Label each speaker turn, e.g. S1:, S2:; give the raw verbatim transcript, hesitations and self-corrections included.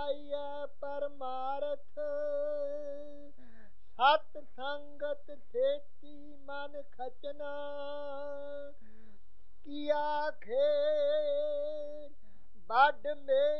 S1: ਪਾਈਐ ਪਰਮਾਰਥ। ਸਤ ਸੰਗਤ ਸੇਤੀ ਮਨ ਖਚਨਾ, ਕੀਆ ਖੇ